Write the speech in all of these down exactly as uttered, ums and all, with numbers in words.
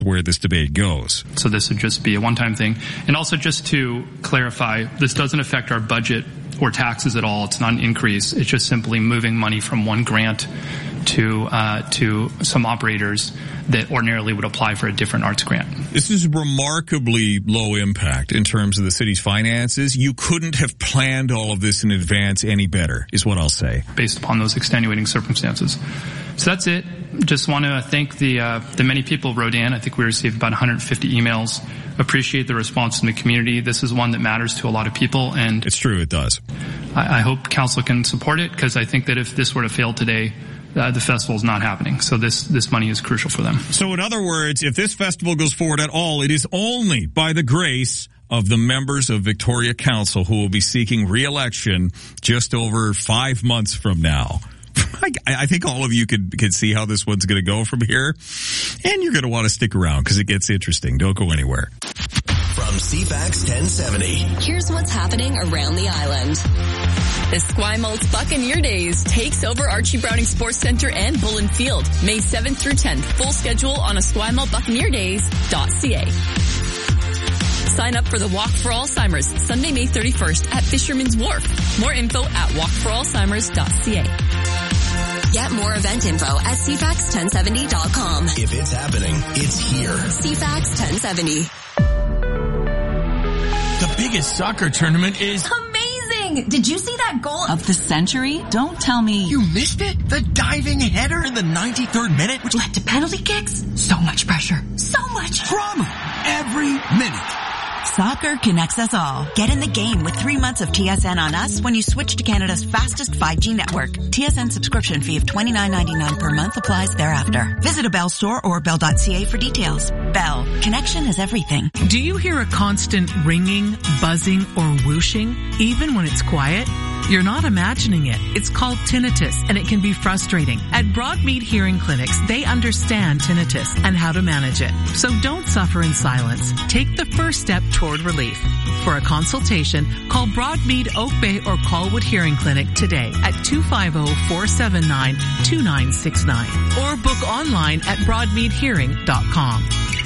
where this debate goes. So this would just be a one-time thing. And also just to clarify, this doesn't affect our budget or taxes at all. It's not an increase. It's just simply moving money from one grant to uh, to some operators that ordinarily would apply for a different arts grant. This is remarkably low impact in terms of the city's finances. You couldn't have planned all of this in advance any better, is what I'll say. Based upon those extenuating circumstances. So that's it. Just want to thank the uh, the many people who wrote in. I think we received about one hundred fifty emails. Appreciate the response from the community. This is one that matters to a lot of people, and it's true, it does. I, I hope council can support it, because I think that if this were to fail today, Uh, the festival is not happening. So this, this money is crucial for them. So in other words, if this festival goes forward at all, it is only by the grace of the members of Victoria Council who will be seeking re-election just over five months from now. I, I think all of you could, could see how this one's going to go from here. And you're going to want to stick around because it gets interesting. Don't go anywhere. From C FAX ten seventy. Here's what's happening around the island. The Esquimalt Buccaneer Days takes over Archie Browning Sports Centre and Bullen Field, May seventh through tenth. Full schedule on esquimalt buccaneer days dot c a. Sign up for the Walk for Alzheimer's, Sunday, May thirty-first at Fisherman's Wharf. More info at walk for alzheimers dot c a. Get more event info at c fax ten seventy dot com. If it's happening, it's here. C FAX ten seventy. The biggest soccer tournament is amazing. Did you see that goal of the century? Don't tell me you missed it. The diving header in the ninety-third minute, which led to penalty kicks. So much pressure. So much drama every minute. Soccer connects us all. Get in the game with three months of T S N on us when you switch to Canada's fastest five G network. T S N subscription fee of twenty-nine ninety-nine per month applies thereafter. Visit a Bell store or bell dot c a for details. Bell. Connection is everything. Do you hear a constant ringing, buzzing, or whooshing, even when it's quiet? You're not imagining it. It's called tinnitus, and it can be frustrating. At Broadmead Hearing Clinics, they understand tinnitus and how to manage it. So don't suffer in silence. Take the first step toward relief. For a consultation, call Broadmead Oak Bay or Colwood Hearing Clinic today at two five zero, four seven nine, two nine six nine or book online at broadmead hearing dot com.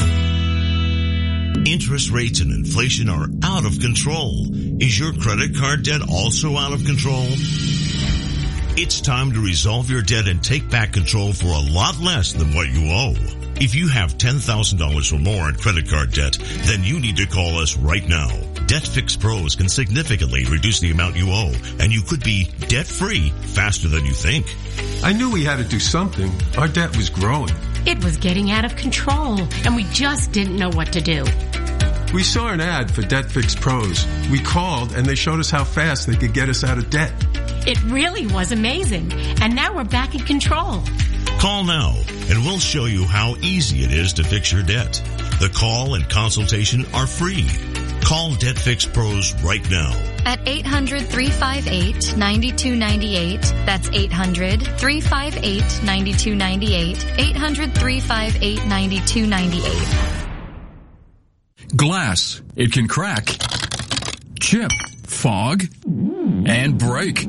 Interest rates and inflation are out of control. Is your credit card debt also out of control? It's time to resolve your debt and take back control for a lot less than what you owe. If you have ten thousand dollars or more in credit card debt, then you need to call us right now. DebtFix Pros can significantly reduce the amount you owe, and you could be debt-free faster than you think. I knew we had to do something. Our debt was growing. It was getting out of control, and we just didn't know what to do. We saw an ad for DebtFix Pros. We called, and they showed us how fast they could get us out of debt. It really was amazing, and now we're back in control. Call now, and we'll show you how easy it is to fix your debt. The call and consultation are free. Call DebtFix Pros right now. At eight hundred, three five eight, nine two nine eight. That's eight hundred, three five eight, nine two nine eight. eight hundred, three five eight, nine two nine eight. Glass. It can crack, chip, fog, and break.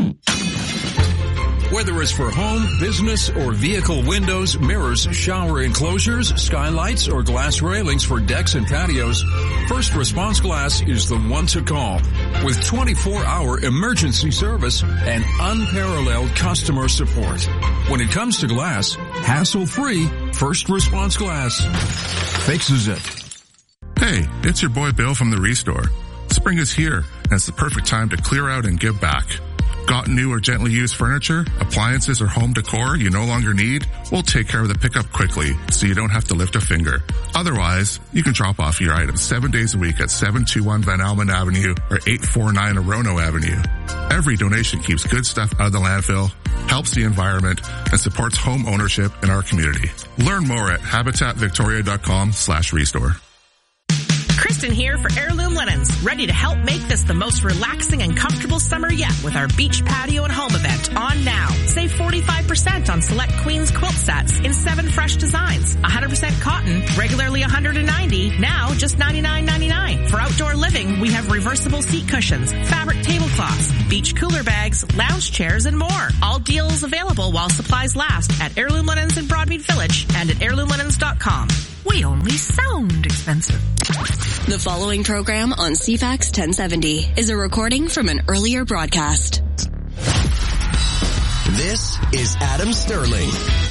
Whether it's for home, business, or vehicle windows, mirrors, shower enclosures, skylights, or glass railings for decks and patios, First Response Glass is the one to call. With twenty-four hour emergency service and unparalleled customer support. When it comes to glass, hassle-free, First Response Glass fixes it. Hey, it's your boy Bill from the Restore. Spring is here, and it's the perfect time to clear out and give back. Got new or gently used furniture, appliances, or home decor you no longer need? We'll take care of the pickup quickly so you don't have to lift a finger. Otherwise, you can drop off your items seven days a week at seven two one Van Almen Avenue or eight four nine Orono Avenue. Every donation keeps good stuff out of the landfill, helps the environment, and supports home ownership in our community. Learn more at habitatvictoria.com slash restore. Kristen here for Heirloom Linens, ready to help make this the most relaxing and comfortable summer yet with our beach patio and home event on now. Save forty-five percent on select Queen's quilt sets in seven fresh designs. one hundred percent cotton, regularly one hundred ninety dollars, now just ninety-nine ninety-nine. For outdoor living, we have reversible seat cushions, fabric tablecloths, beach cooler bags, lounge chairs, and more. All deals available while supplies last at Heirloom Linens in Broadmead Village and at heirloom linens dot com. we only sound expensive. The following program on C FAX ten seventy is a recording from an earlier broadcast. This is Adam Sterling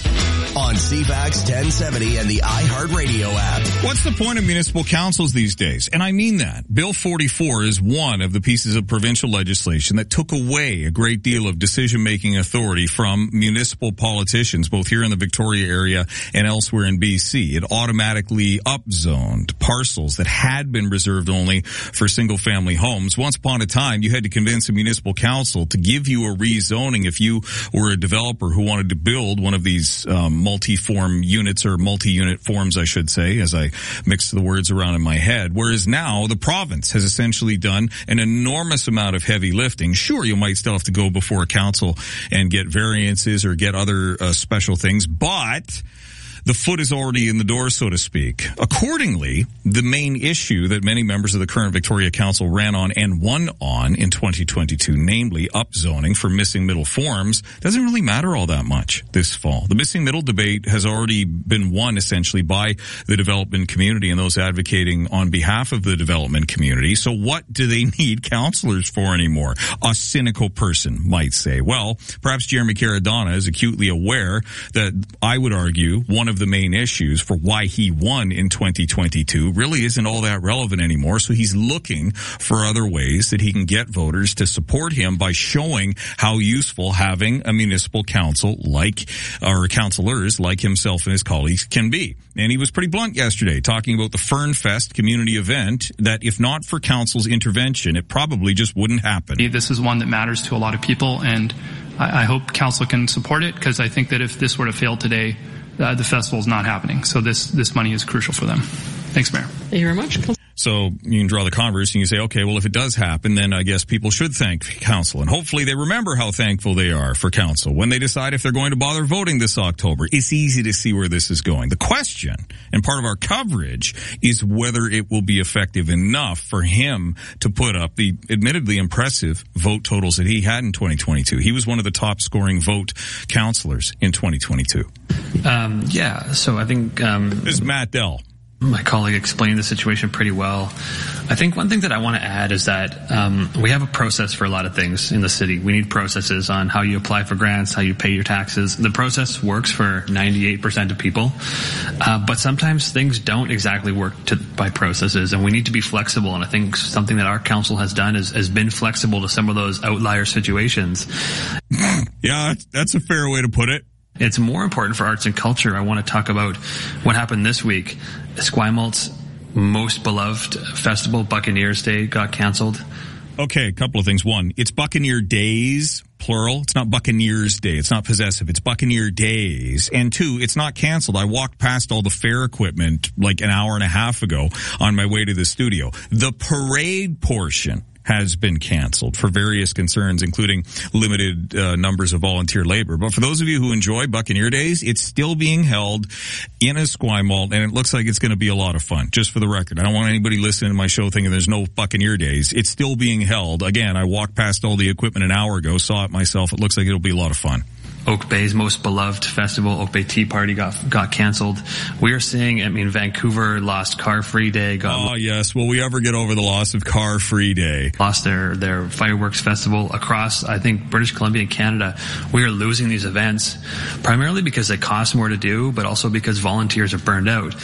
on C FAX ten seventy and the iHeartRadio app. What's the point of municipal councils these days? And I mean that. Bill forty-four is one of the pieces of provincial legislation that took away a great deal of decision-making authority from municipal politicians, both here in the Victoria area and elsewhere in B C. It automatically upzoned parcels that had been reserved only for single-family homes. Once upon a time, you had to convince a municipal council to give you a rezoning if you were a developer who wanted to build one of these um, multi-form units, or multi-unit forms, I should say, as I mix the words around in my head. Whereas now the province has essentially done an enormous amount of heavy lifting. Sure, you might still have to go before a council and get variances or get other uh, special things, but the foot is already in the door, so to speak. Accordingly, the main issue that many members of the current Victoria Council ran on and won on in twenty twenty-two, namely upzoning for missing middle forms, doesn't really matter all that much this fall. The missing middle debate has already been won essentially by the development community and those advocating on behalf of the development community. So what do they need councillors for anymore? A cynical person might say. Well, perhaps Jeremy Caradonna is acutely aware that I would argue one of of the main issues for why he won in twenty twenty-two really isn't all that relevant anymore. So he's looking for other ways that he can get voters to support him by showing how useful having a municipal council like, or councillors like himself and his colleagues can be. And he was pretty blunt yesterday, talking about the Fernfest community event, that if not for council's intervention, it probably just wouldn't happen. This is one that matters to a lot of people, and I, I hope council can support it, because I think that if this were to fail today, Uh, the festival is not happening. So this, this money is crucial for them. Thanks, Mayor. Thank you very much. So you can draw the converse and you say, okay, well, if it does happen, then I guess people should thank council. And hopefully they remember how thankful they are for council when they decide if they're going to bother voting this October. It's easy to see where this is going. The question, and part of our coverage, is whether it will be effective enough for him to put up the admittedly impressive vote totals that he had in twenty twenty-two. He was one of the top scoring vote councillors in twenty twenty-two. Um, yeah, so I think... Um, this is Matt Dell. My colleague explained the situation pretty well. I think one thing that I want to add is that um, we have a process for a lot of things in the city. We need processes on how you apply for grants, how you pay your taxes. The process works for ninety-eight percent of people, uh, but sometimes things don't exactly work to, by processes, and we need to be flexible. And I think something that our council has done is has been flexible to some of those outlier situations. Yeah, that's a fair way to put it. It's more important for arts and culture. I want to talk about what happened this week. Esquimalt's most beloved festival, Buccaneers Day, got canceled. Okay, a couple of things. One, it's Buccaneer Days, plural. It's not Buccaneers Day. It's not possessive. It's Buccaneer Days. And two, it's not canceled. I walked past all the fair equipment like an hour and a half ago on my way to the studio. The parade portion has been canceled for various concerns, including limited uh, numbers of volunteer labor. But for those of you who enjoy Buccaneer Days, it's still being held in Esquimalt, and it looks like it's going to be a lot of fun. Just for the record, I don't want anybody listening to my show thinking there's no Buccaneer Days. It's still being held. Again, I walked past all the equipment an hour ago, saw it myself. It looks like it'll be a lot of fun. Oak Bay's most beloved festival, Oak Bay Tea Party, got got canceled. We are seeing, I mean, Vancouver lost Car Free Day. Got oh, yes. Will we ever get over the loss of Car Free Day? Lost their, their fireworks festival across, I think, British Columbia and Canada. We are losing these events primarily because they cost more to do, but also because volunteers are burned out.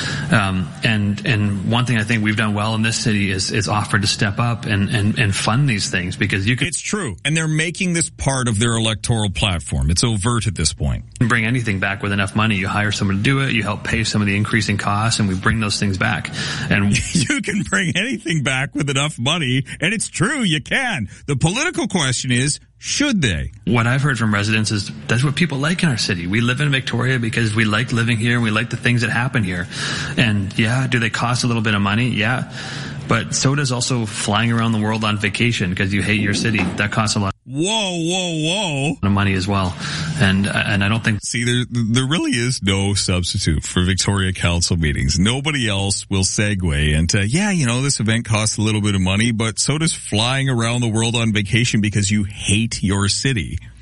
Um, and, and one thing I think we've done well in this city is, is offered to step up and, and, and fund these things, because you can. It's true. And they're making this part of their electoral platform. It's overt at this point. You can bring anything back with enough money. You hire someone to do it. You help pay some of the increasing costs, and we bring those things back. And you can bring anything back with enough money, and it's true, you can. The political question is, should they? What I've heard from residents is that's what people like in our city. We live in Victoria because we like living here and we like the things that happen here. And yeah, do they cost a little bit of money? Yeah. But so does also flying around the world on vacation because you hate your city. That costs a lot. Whoa, whoa, whoa. Of money as well. And, and I don't think. See, there, there really is no substitute for Victoria Council meetings. Nobody else will segue into, yeah, you know, this event costs a little bit of money, but so does flying around the world on vacation because you hate your city.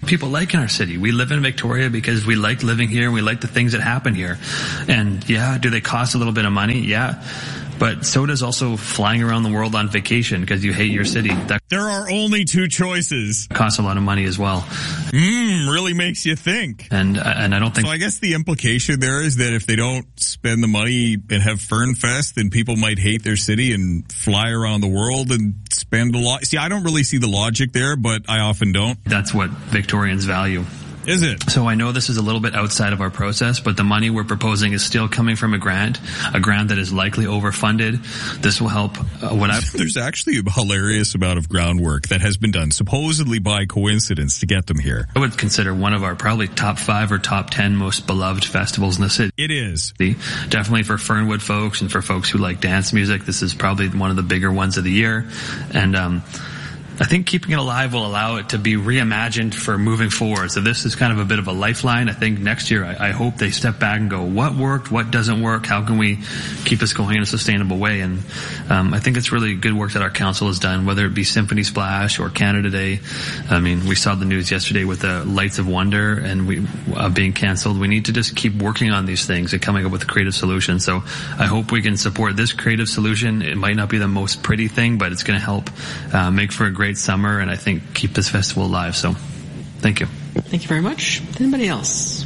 people like in our city. We live in Victoria because we like living here and we like the things that happen here. And yeah, do they cost a little bit of money? Yeah. But so does also flying around the world on vacation because you hate your city. That there are only two choices. Costs a lot of money as well. Mmm, really makes you think. And and I don't think... So I guess the implication there is that if they don't spend the money and have Fernfest, then people might hate their city and fly around the world and spend a lot. See, I don't really see the logic there, but I often don't. That's what Victorians value. Is it? So I know this is a little bit outside of our process, but the money we're proposing is still coming from a grant, a grant that is likely overfunded. This will help. Uh, what I There's actually a hilarious amount of groundwork that has been done, supposedly by coincidence, to get them here. I would consider one of our probably top five or top ten most beloved festivals in the city. It is. Definitely for Fernwood folks and for folks who like dance music, this is probably one of the bigger ones of the year. And, um, I think keeping it alive will allow it to be reimagined for moving forward. So this is kind of a bit of a lifeline. I think next year, I, I hope they step back and go, what worked? What doesn't work? How can we keep this going in a sustainable way? And um, I think it's really good work that our council has done, whether it be Symphony Splash or Canada Day. I mean, we saw the news yesterday with the Lights of Wonder and we uh, being canceled. We need to just keep working on these things and coming up with a creative solution. So I hope we can support this creative solution. It might not be the most pretty thing, but it's going to help uh, make for a great Great summer, and I think keep this festival alive. So, thank you. Thank you very much. Anybody else?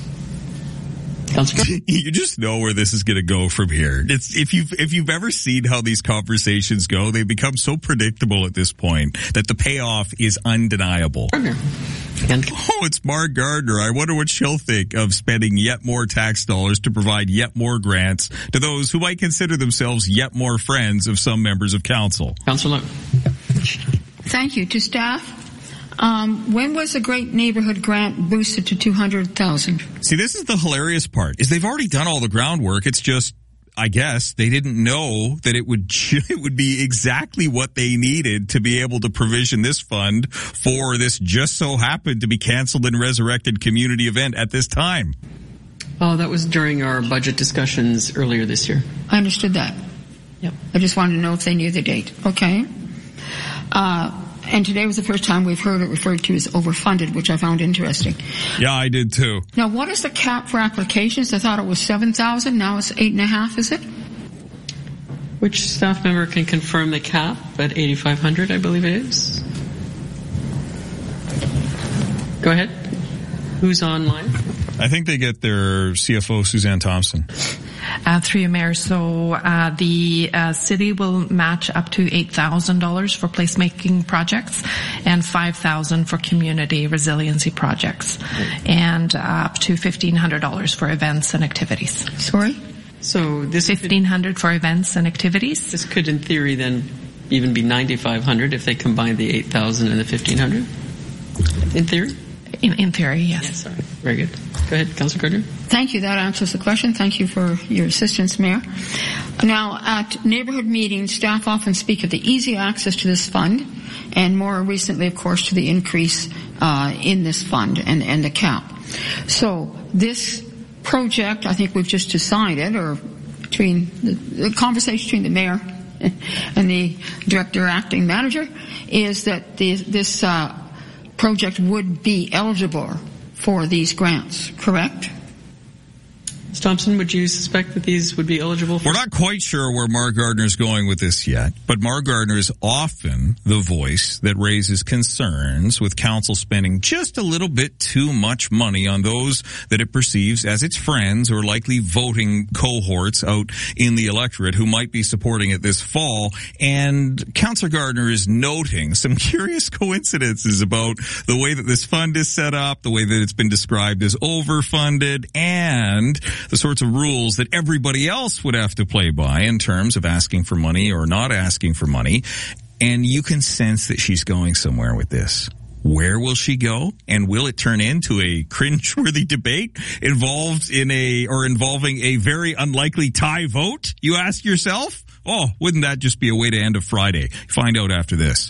You just know where this is going to go from here. It's if you've if you've ever seen how these conversations go, they become so predictable at this point that the payoff is undeniable. Gardner. Oh, it's Mark Gardner. I wonder what she'll think of spending yet more tax dollars to provide yet more grants to those who might consider themselves yet more friends of some members of council. Councillor. Thank you. To staff, um, when was the Great Neighborhood Grant boosted to two hundred thousand dollars? See, this is the hilarious part, is they've already done all the groundwork. It's just, I guess, they didn't know that it would it would be exactly what they needed to be able to provision this fund for this just so happened to be canceled and resurrected community event at this time. Oh, that was during our budget discussions earlier this year. I understood that. Yep. I just wanted to know if they knew the date. Okay. Uh, and today was the first time we've heard it referred to as overfunded, which I found interesting. Yeah, I did too. Now, what is the cap for applications? I thought it was seven thousand. Now it's eight and a half, is it? Which staff member can confirm the cap at eighty-five hundred, I believe it is? Go ahead. Who's online? I think they get their C F O, Suzanne Thompson. Uh, through you, Mayor. So uh, the uh, city will match up to eight thousand dollars for placemaking projects and five thousand dollars for community resiliency projects, and uh, up to fifteen hundred dollars for events and activities. Sorry? So this fifteen hundred dollars for events and activities. This could, in theory, then even be ninety-five hundred dollars if they combine the eight thousand dollars and the fifteen hundred dollars? In theory? In, in theory, yes. Yes, sorry. Very good. Go ahead, Councillor Gardner. Thank you. That answers the question. Thank you for your assistance, Mayor. Now, at neighborhood meetings, staff often speak of the easy access to this fund, and more recently, of course, to the increase uh, in this fund and, and the cap. So this project, I think we've just decided, or between the, the conversation between the mayor and the director acting manager, is that the, this uh, project would be eligible for these grants, correct? Miz Thompson, would you suspect that these would be eligible for? We're not quite sure where Mark Gardner's going with this yet, but Mark Gardner is often the voice that raises concerns with council spending just a little bit too much money on those that it perceives as its friends or likely voting cohorts out in the electorate who might be supporting it this fall. And Councillor Gardner is noting some curious coincidences about the way that this fund is set up, the way that it's been described as overfunded, and the sorts of rules that everybody else would have to play by in terms of asking for money or not asking for money. And you can sense that she's going somewhere with this. Where will she go? And will it turn into a cringeworthy debate involved in a, or involving a very unlikely tie vote? You ask yourself? Oh, wouldn't that just be a way to end a Friday? Find out after this.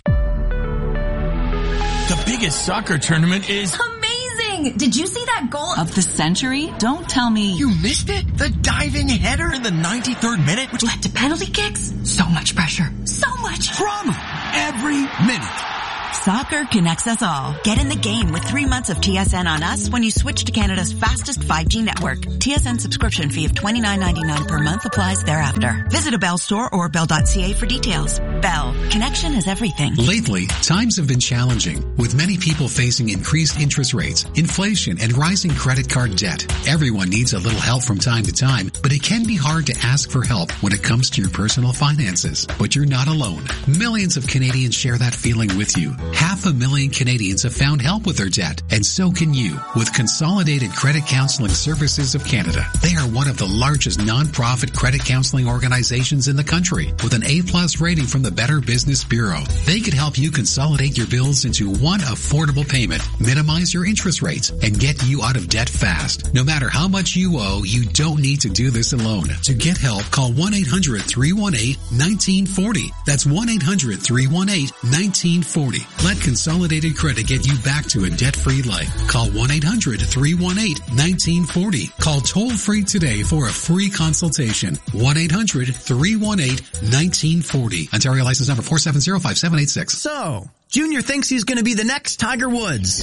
The biggest soccer tournament is amazing! Did you see that goal of the century? Don't tell me you missed it. The diving header in the ninety-third minute, which led to penalty kicks. So much pressure. So much drama every minute. Soccer connects us all. Get in the game with three months of T S N on us when you switch to Canada's fastest five G network. T S N subscription fee of twenty-nine ninety-nine per month applies thereafter. Visit a Bell store or bell dot c a for details. Bell. Connection is everything. Lately, times have been challenging, with many people facing increased interest rates, inflation, and rising credit card debt. Everyone needs a little help from time to time, but it can be hard to ask for help when it comes to your personal finances. But you're not alone. Millions of Canadians share that feeling with you. Half a million Canadians have found help with their debt, and so can you with Consolidated Credit Counseling Services of Canada. They are one of the largest non-profit credit counseling organizations in the country with an A-plus rating from the Better Business Bureau. They could help you consolidate your bills into one affordable payment, minimize your interest rates, and get you out of debt fast. No matter how much you owe, you don't need to do this alone. To get help, call one eight hundred three one eight one nine four zero. That's one eight hundred three one eight one nine four zero. Let Consolidated Credit get you back to a debt-free life. Call one eight hundred three one eight one nine four zero. Call toll-free today for a free consultation. one eight hundred three one eight one nine four zero. Ontario license number four seven zero five seven eight six. So, Junior thinks he's going to be the next Tiger Woods.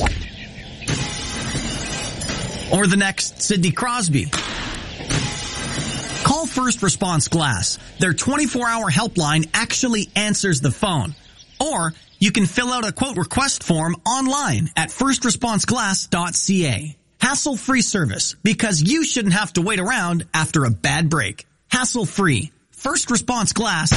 Or the next Sidney Crosby. Call First Response Glass. Their twenty-four hour helpline actually answers the phone. Or you can fill out a quote request form online at first response glass dot c a. Hassle-free service, because you shouldn't have to wait around after a bad break. Hassle-free. First Response Glass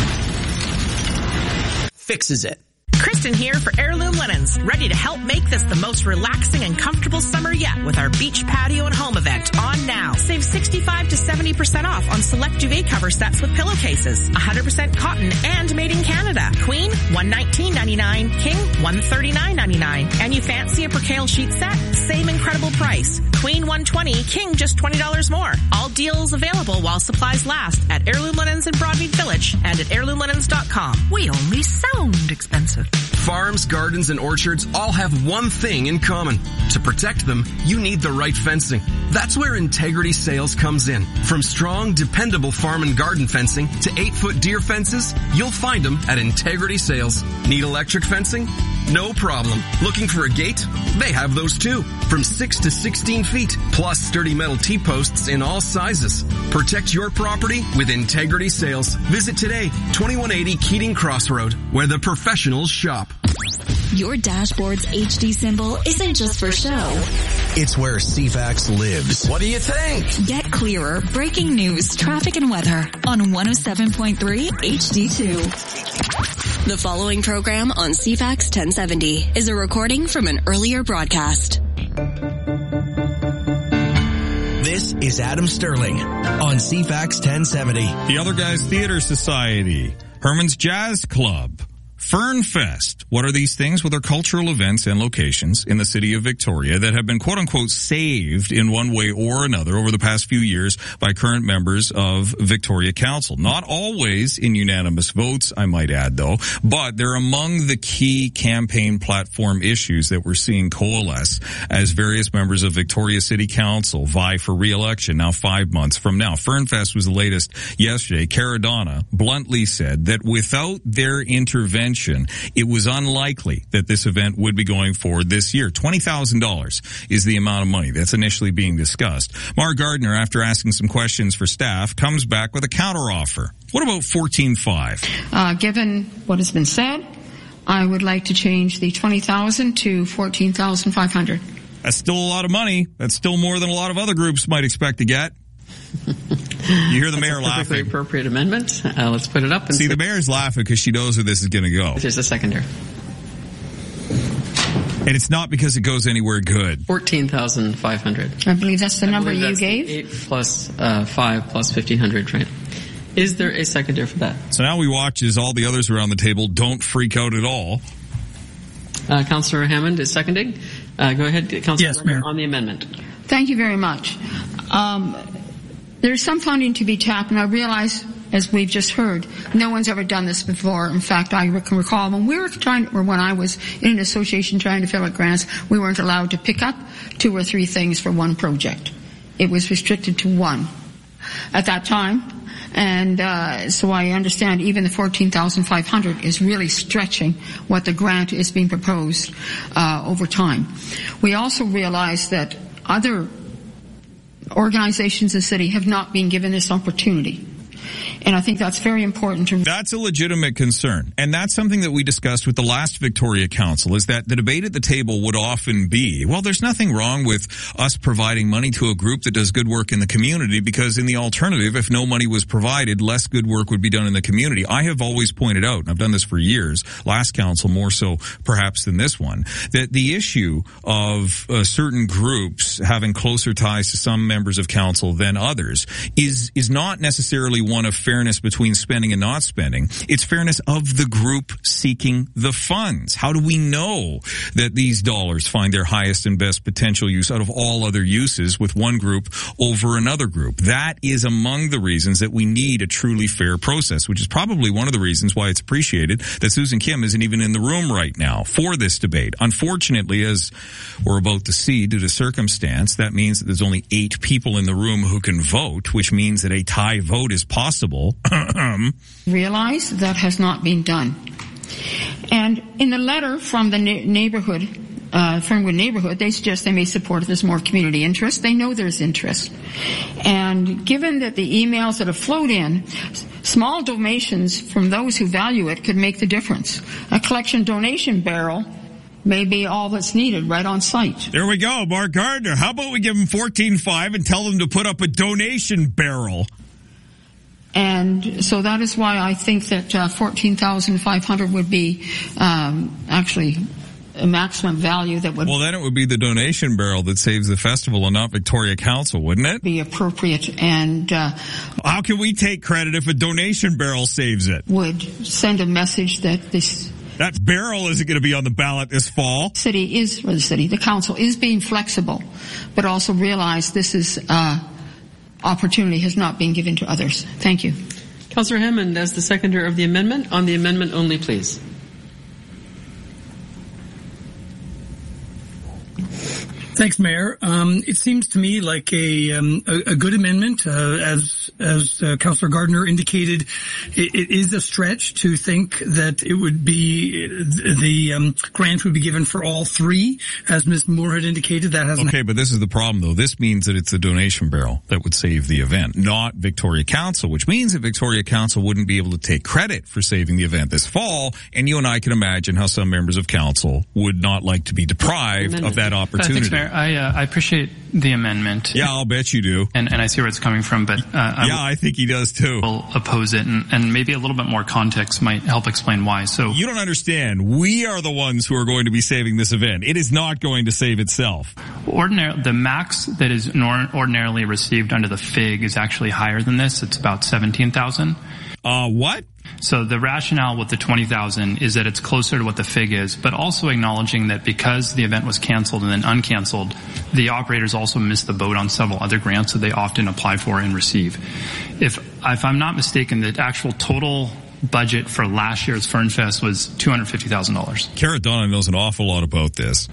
fixes it. Kristen here for Heirloom Linens, ready to help make this the most relaxing and comfortable summer yet with our beach patio and home event on now. Save sixty-five to seventy percent off on select duvet cover sets with pillowcases. one hundred percent cotton and made in Canada. Queen, one nineteen ninety-nine. King, one thirty-nine ninety-nine. And you fancy a percale sheet set? Same incredible price. Queen, one twenty. King, just twenty dollars more. All deals available while supplies last at Heirloom Linens in Broadmead Village and at heirloom linens dot com. We only sound expensive. Farms, gardens, and orchards all have one thing in common. To protect them, you need the right fencing. That's where Integrity Sales comes in. From strong, dependable farm and garden fencing to eight-foot deer fences, you'll find them at Integrity Sales. Need electric fencing? No problem. Looking for a gate? They have those too. From six to sixteen feet, plus sturdy metal T-posts in all sizes. Protect your property with Integrity Sales. Visit today, twenty-one eighty Keating Crossroad, where the professionals shop. Your dashboard's H D symbol isn't just for show. It's where C FAX lives. What do you think? Get clearer, breaking news, traffic, and weather on one oh seven point three H D two. The following program on C FAX ten seventy is a recording from an earlier broadcast. This is Adam Sterling on C FAX ten seventy. The Other Guys Theater Society, Herman's Jazz Club, Fern Fest. What are these things? Well, they're cultural events and locations in the city of Victoria that have been quote unquote saved in one way or another over the past few years by current members of Victoria Council. Not always in unanimous votes, I might add though, but they're among the key campaign platform issues that we're seeing coalesce as various members of Victoria City Council vie for re-election now five months from now. Fern Fest was the latest yesterday. Caradonna bluntly said that without their intervention, it was unlikely that this event would be going forward this year. twenty thousand dollars is the amount of money that's initially being discussed. Mark Gardner, after asking some questions for staff, comes back with a counteroffer. What about fourteen five? Uh, given what has been said, I would like to change the twenty thousand to fourteen thousand five hundred. That's still a lot of money. That's still more than a lot of other groups might expect to get. You hear the mayor laughing. That's a perfectly appropriate amendment. Uh, let's put it up. And see, the mayor's laughing because she knows where this is going to go. There's a seconder. And it's not because it goes anywhere good. fourteen thousand five hundred. I believe that's the I number you that's gave. eight plus uh, five plus fifteen hundred, right? Is there a seconder for that? So now we watch as all the others around the table don't freak out at all. Uh, Councillor Hammond is seconding. Uh, go ahead, Councillor yes, Mayor. on the amendment. Thank you very much. Um, there's some funding to be tapped, and I realize, as we've just heard, no one's ever done this before. In fact, I can recall when we were trying, or when I was in an association trying to fill out grants, we weren't allowed to pick up two or three things for one project. It was restricted to one at that time. And uh, so I understand even the fourteen thousand five hundred is really stretching what the grant is being proposed uh, over time. We also realize that other organizations in the city have not been given this opportunity. And I think that's very important to... That's a legitimate concern. And that's something that we discussed with the last Victoria Council, is that the debate at the table would often be, well, there's nothing wrong with us providing money to a group that does good work in the community, because in the alternative, if no money was provided, less good work would be done in the community. I have always pointed out, and I've done this for years, last council more so perhaps than this one, that the issue of uh, certain groups having closer ties to some members of council than others is, is not necessarily one of fairness between spending and not spending. It's fairness of the group seeking the funds. How do we know that these dollars find their highest and best potential use out of all other uses with one group over another group? That is among the reasons that we need a truly fair process, which is probably one of the reasons why it's appreciated that Susan Kim isn't even in the room right now for this debate. Unfortunately, as we're about to see due to circumstance, that means that there's only eight people in the room who can vote, which means that a tie vote is possible. Realize that has not been done. And in the letter from the na- neighborhood, uh, Fernwood neighborhood, they suggest they may support if there's more community interest. They know there's interest. And given that the emails that have flowed in, small donations from those who value it could make the difference. A collection donation barrel may be all that's needed right on site. There we go, Mark Gardner. How about we give them fourteen five and tell them to put up a donation barrel? And so that is why I think that uh, fourteen thousand five hundred would be um, actually a maximum value that would... Well, then it would be the donation barrel that saves the festival and not Victoria Council, wouldn't it? ...be appropriate. And uh, how can we take credit if a donation barrel saves it? ...would send a message that this... That barrel isn't going to be on the ballot this fall. City is, or the city, the council is being flexible, but also realize this is... Uh, opportunity has not been given to others. Thank you. Councillor Hammond, as the seconder of the amendment, on the amendment only, please. Thanks, Mayor. Um, it seems to me like a um, a, a good amendment. Uh, as as uh, Councillor Gardner indicated, it, it is a stretch to think that it would be the um, grant would be given for all three, as Miz Moore had indicated. That hasn't. Okay, but this is the problem, though. This means that it's the donation barrel that would save the event, not Victoria Council, which means that Victoria Council wouldn't be able to take credit for saving the event this fall. And you and I can imagine how some members of council would not like to be deprived amendment. of that opportunity. Uh, I, uh, I appreciate the amendment. Yeah, I'll bet you do. And, and I see where it's coming from, but, uh, I yeah, will, I think he does too. Will oppose it, and, and maybe a little bit more context might help explain why. So you don't understand. We are the ones who are going to be saving this event. It is not going to save itself. Ordinary, the max that is nor- ordinarily received under the F I G is actually higher than this. It's about seventeen thousand. Uh, what? So the rationale with the twenty thousand is that it's closer to what the F I G is, but also acknowledging that because the event was canceled and then uncanceled, the operators also missed the boat on several other grants that they often apply for and receive. If, if I'm not mistaken, the actual total budget for last year's FernFest was two hundred fifty thousand dollars. Cara Donna knows an awful lot about this.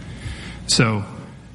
So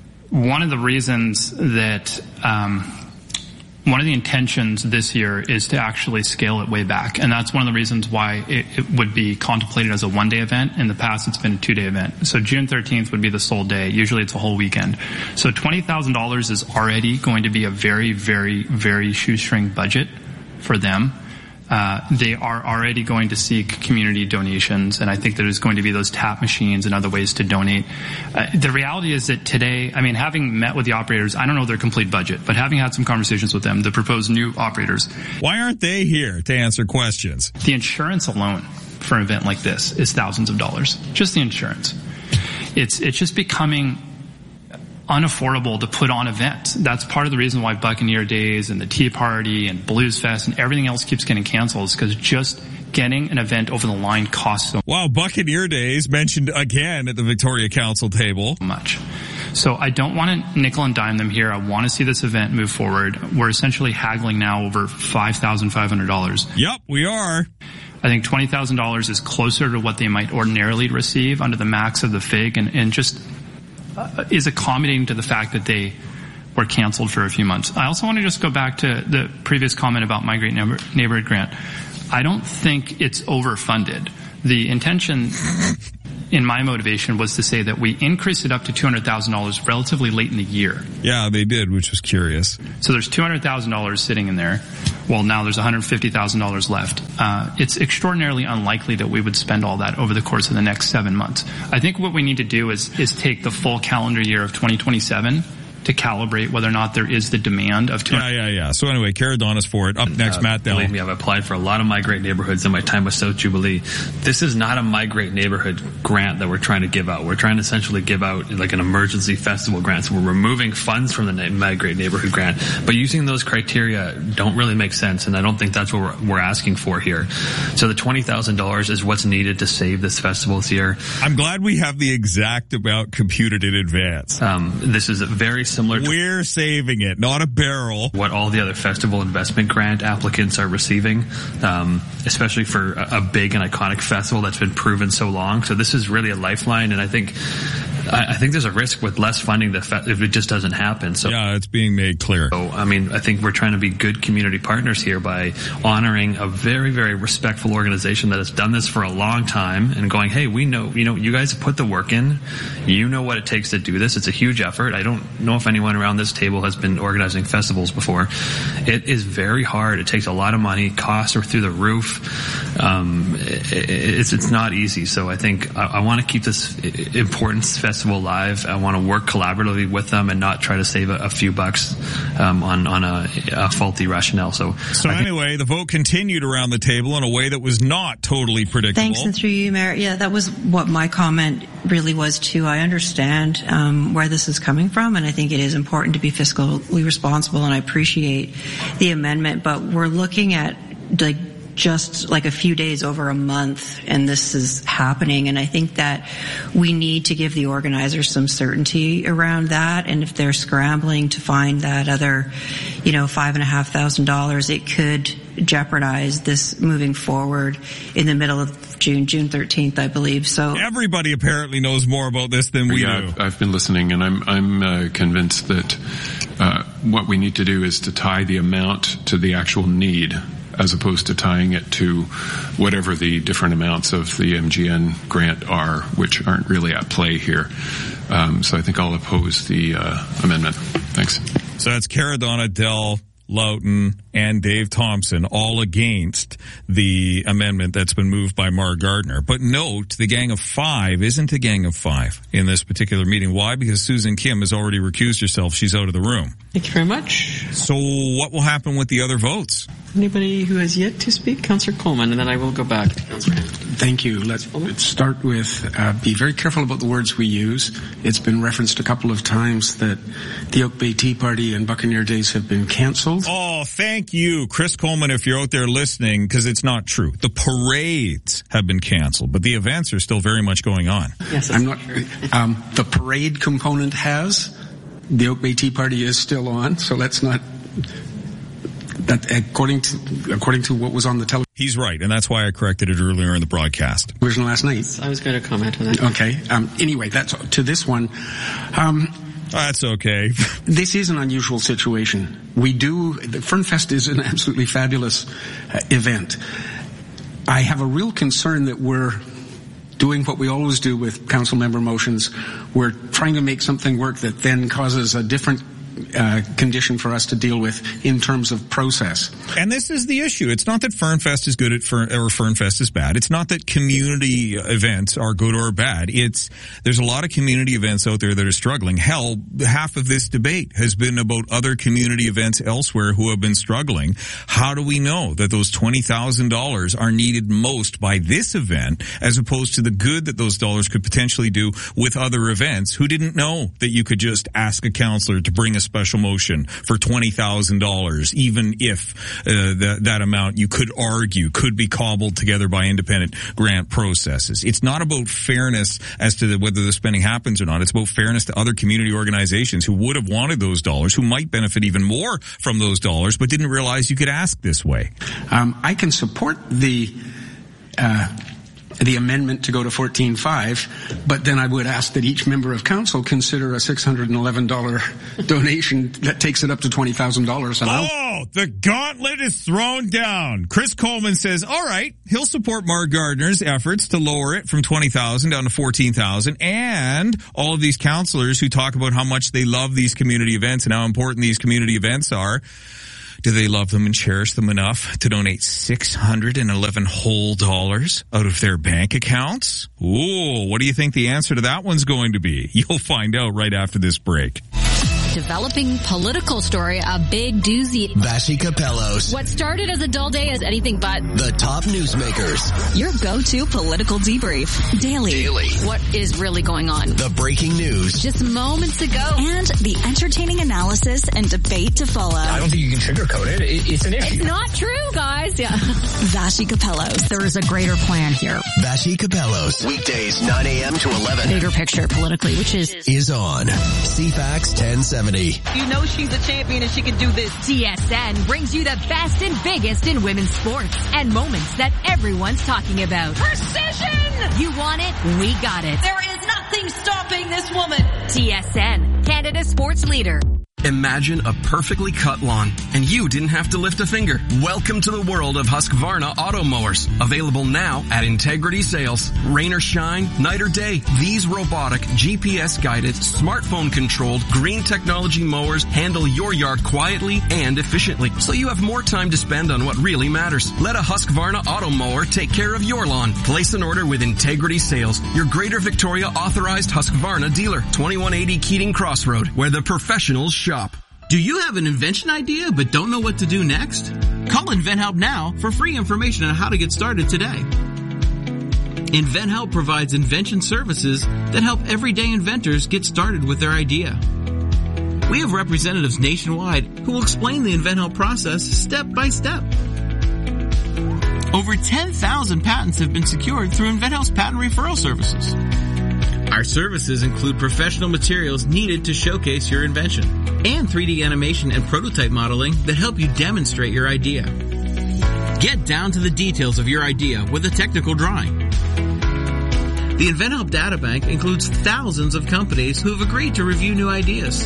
one of the reasons that, um, one of the intentions this year is to actually scale it way back. And that's one of the reasons why it, it would be contemplated as a one-day event. In the past, it's been a two-day event. So June thirteenth would be the sole day. Usually it's a whole weekend. So twenty thousand dollars is already going to be a very, very, very shoestring budget for them. Uh, they are already going to seek community donations, and I think there's going to be those tap machines and other ways to donate. Uh, the reality is that today, I mean, having met with the operators, I don't know their complete budget, but having had some conversations with them, the proposed new operators. Why aren't they here to answer questions? The insurance alone for an event like this is thousands of dollars. Just the insurance. It's, it's just becoming unaffordable to put on events. That's part of the reason why Buccaneer Days and the Tea Party and Blues Fest and everything else keeps getting canceled, is because just getting an event over the line costs so Wow, Buccaneer Days mentioned again at the Victoria Council table. much. So I don't want to nickel and dime them here. I want to see this event move forward. We're essentially haggling now over five thousand five hundred dollars. Yep, we are. I think twenty thousand dollars is closer to what they might ordinarily receive under the max of the F I G, and, and just uh, is accommodating to the fact that they or canceled for a few months. I also want to just go back to the previous comment about My Great Neighbor- Neighborhood Grant. I don't think it's overfunded. The intention in my motivation was to say that we increased it up to two hundred thousand dollars relatively late in the year. Yeah, they did, which was curious. So there's two hundred thousand dollars sitting in there. Well, now there's one hundred fifty thousand dollars left. Uh, it's extraordinarily unlikely that we would spend all that over the course of the next seven months. I think what we need to do is, is take the full calendar year of twenty twenty-seven to calibrate whether or not there is the demand of two hundred. Yeah, yeah, yeah. So anyway, Caradonis for it. Up next, uh, Matt Dell. Believe me, I've applied for a lot of My Great Neighborhoods in my time with South Jubilee. This is not a My Great Neighborhood grant that we're trying to give out. We're trying to essentially give out like an emergency festival grant. So we're removing funds from the My Great Neighborhood grant. But using those criteria don't really make sense, and I don't think that's what we're, we're asking for here. So the twenty thousand dollars is what's needed to save this festival this year. I'm glad we have the exact amount computed in advance. Um, this is very similar to... We're saving it, not a barrel. What all the other festival investment grant applicants are receiving, um, especially for a, a big and iconic festival that's been proven so long. So this is really a lifeline, and I think I, I think there's a risk with less funding that fe- if it just doesn't happen. So yeah, it's being made clear. So I mean, I think we're trying to be good community partners here by honoring a very, very respectful organization that has done this for a long time and going, hey, we know, you know, you guys have put the work in. You know what it takes to do this. It's a huge effort. I don't know if anyone around this table has been organizing festivals before. It is very hard. It takes a lot of money. Costs are through the roof. Um, it, it's it's not easy. So I think I, I want to keep this important festival alive. I want to work collaboratively with them and not try to save a, a few bucks um, on on a, a faulty rationale. So so think- anyway, the vote continued around the table in a way that was not totally predictable. Thanks, and through you, Mayor. Yeah, that was what my comment really was too. I understand um, where this is coming from, and I think it is important to be fiscally responsible, and I appreciate the amendment, but we're looking at like just like a few days over a month, and this is happening, and I think that we need to give the organizers some certainty around that, and if they're scrambling to find that other, you know, five and a half thousand dollars, it could jeopardize this moving forward in the middle of June, June thirteenth, I believe. So everybody apparently knows more about this than we yeah, do. I've, I've been listening, and I'm I'm uh, convinced that uh, what we need to do is to tie the amount to the actual need, as opposed to tying it to whatever the different amounts of the M G N grant are, which aren't really at play here. Um, so I think I'll oppose the uh, amendment. Thanks. So that's Caradonna, Dell, Loughton, and Dave Thompson, all against the amendment that's been moved by Mar Gardner. But note, the Gang of Five isn't a Gang of Five in this particular meeting. Why? Because Susan Kim has already recused herself. She's out of the room. Thank you very much. So what will happen with the other votes? Anybody who has yet to speak? Councillor Coleman, and then I will go back to Councillor Hammond. Thank you. Let's, let's start with uh, be very careful about the words we use. It's been referenced a couple of times that the Oak Bay Tea Party and Buccaneer Days have been cancelled. Oh, thank you, Chris Coleman, if you're out there listening, because it's not true. The parades have been canceled, but the events are still very much going on. Yes, I'm not. Um, the parade component has. The Oak Bay Tea Party is still on, so let's not. That according to according to what was on the television. He's right, and that's why I corrected it earlier in the broadcast. Version last night. I was going to comment on that. Okay. Um, anyway, that's to this one. Um, That's okay. This is an unusual situation. We do, the Fernfest is an absolutely fabulous uh, event. I have a real concern that we're doing what we always do with council member motions. We're trying to make something work that then causes a different Uh, condition for us to deal with in terms of process. And this is the issue. It's not that Fernfest is good at Fern, or Fernfest is bad. It's not that community events are good or bad. It's, there's a lot of community events out there that are struggling. Hell, half of this debate has been about other community events elsewhere who have been struggling. How do we know that those twenty thousand dollars are needed most by this event as opposed to the good that those dollars could potentially do with other events who didn't know that you could just ask a counselor to bring a special motion for twenty thousand dollars, even if uh, that, that amount you could argue could be cobbled together by independent grant processes. It's not about fairness as to the, whether the spending happens or not. It's about fairness to other community organizations who would have wanted those dollars, who might benefit even more from those dollars, but didn't realize you could ask this way. Um, I can support the uh the amendment to go to fourteen five, but then I would ask that each member of council consider a six hundred eleven dollars donation that takes it up to twenty thousand dollars. Oh, the gauntlet is thrown down. Chris Coleman says, all right, he'll support Mark Gardner's efforts to lower it from twenty thousand down to fourteen thousand, and all of these counselors who talk about how much they love these community events and how important these community events are. Do they love them and cherish them enough to donate six hundred eleven whole dollars out of their bank accounts? Ooh, what do you think the answer to that one's going to be? You'll find out right after this break. Developing political story, a big doozy. Vassy Capellos. What started as a dull day is anything but. The top newsmakers. Your go-to political debrief. Daily. Daily. What is really going on? The breaking news. Just moments ago. And the entertaining analysis and debate to follow. I don't think you can sugarcoat it. It's an issue. It's not true, guys. Yeah. Vassy Capellos. There is a greater plan here. Vassy Capellos. Weekdays nine a.m. to eleven. Bigger picture politically, which is... Is on C FAX ten seventy. You know she's a champion and she can do this. T S N brings you the best and biggest in women's sports and moments that everyone's talking about. Precision! You want it? We got it. There is nothing stopping this woman. T S N, Canada's sports leader. Imagine a perfectly cut lawn, and you didn't have to lift a finger. Welcome to the world of Husqvarna auto mowers. Available now at Integrity Sales. Rain or shine, night or day, these robotic, G P S-guided, smartphone-controlled, green technology mowers handle your yard quietly and efficiently, so you have more time to spend on what really matters. Let a Husqvarna auto mower take care of your lawn. Place an order with Integrity Sales, your Greater Victoria authorized Husqvarna dealer. twenty-one eighty Keating Crossroad, where the professionals shop. Do you have an invention idea but don't know what to do next? Call InventHelp now for free information on how to get started today. InventHelp provides invention services that help everyday inventors get started with their idea. We have representatives nationwide who will explain the InventHelp process step by step. Over ten thousand patents have been secured through InventHelp's patent referral services. Our services include professional materials needed to showcase your invention and three D animation and prototype modeling that help you demonstrate your idea. Get down to the details of your idea with a technical drawing. The InventHelp Databank includes thousands of companies who have agreed to review new ideas.